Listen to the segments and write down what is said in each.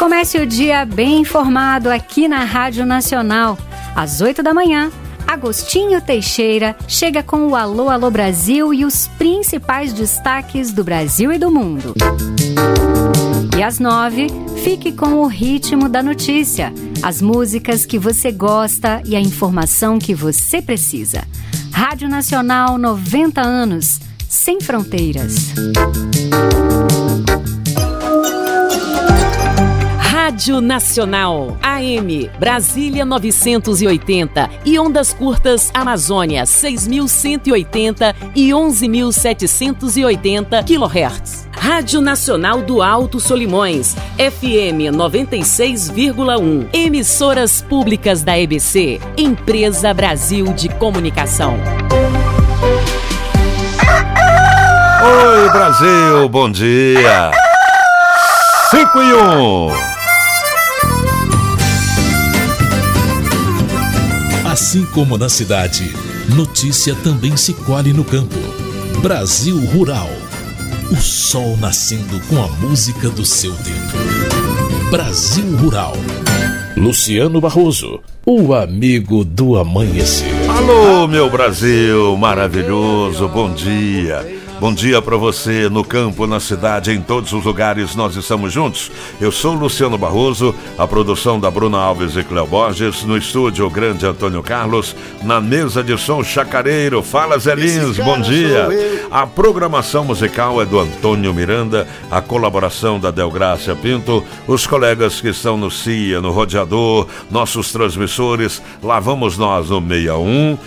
Comece o dia bem informado aqui na Rádio Nacional. Às 8 da manhã, Agostinho Teixeira chega com o Alô, Alô Brasil e os principais destaques do Brasil e do mundo. E às 9, fique com o ritmo da notícia, as músicas que você gosta e a informação que você precisa. Rádio Nacional, 90 anos, sem fronteiras. Rádio Nacional, AM, Brasília 980 e ondas curtas Amazônia 6.180 e 11.780 kHz. Rádio Nacional do Alto Solimões, FM 96,1. Emissoras públicas da EBC, Empresa Brasil de Comunicação. Oi, Brasil, bom dia. 5:01. Assim como na cidade, notícia também se colhe no campo. Brasil Rural. O sol nascendo com a música do seu tempo. Brasil Rural. Luciano Barroso, o amigo do amanhecer. Alô, meu Brasil maravilhoso, bom dia. Bom dia para você no campo, na cidade, em todos os lugares nós estamos juntos. Eu sou Luciano Barroso, a produção da Bruna Alves e Cléo Borges, no estúdio o grande Antônio Carlos, na mesa de som Chacareiro. Fala Zé Lins, bom dia. A programação musical é do Antônio Miranda, a colaboração da Delgrácia Pinto, os colegas que estão no CIA, no Rodeador, nossos transmissores, lá vamos nós no 61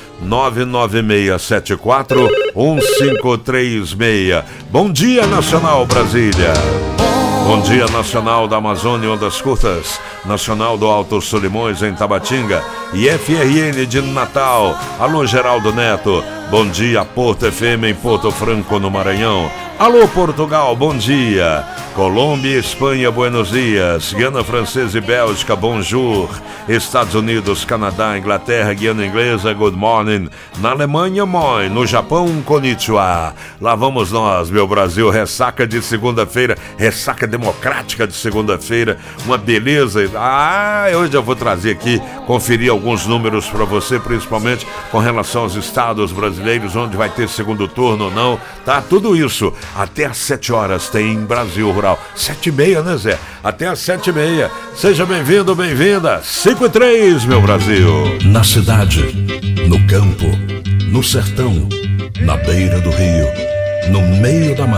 99674 1536. Bom dia, Nacional Brasília. Bom dia, Nacional da Amazônia, ondas curtas, Nacional do Alto Solimões, em Tabatinga, e FRN de Natal. Alô, Geraldo Neto. Bom dia, Porto FM em Porto Franco, no Maranhão. Alô, Portugal, bom dia. Colômbia, Espanha, Buenos Dias. Guiana Francesa e Bélgica, bonjour. Estados Unidos, Canadá, Inglaterra, Guiana Inglesa, good morning. Na Alemanha, moi. No Japão, konnichiwa. Lá vamos nós, meu Brasil. Ressaca de segunda-feira, ressaca democrática de segunda-feira. Uma beleza. Hoje eu vou trazer aqui, conferir alguns números para você, principalmente com relação aos estados brasileiros, onde vai ter segundo turno ou não. Tá, tudo isso. Até às 7 horas tem Brasil Rural. 7h30, né, Zé? Até às 7h30. Seja bem-vindo, bem-vinda. 5:03, meu Brasil. Na cidade, no campo, no sertão, na beira do rio, no meio da mata.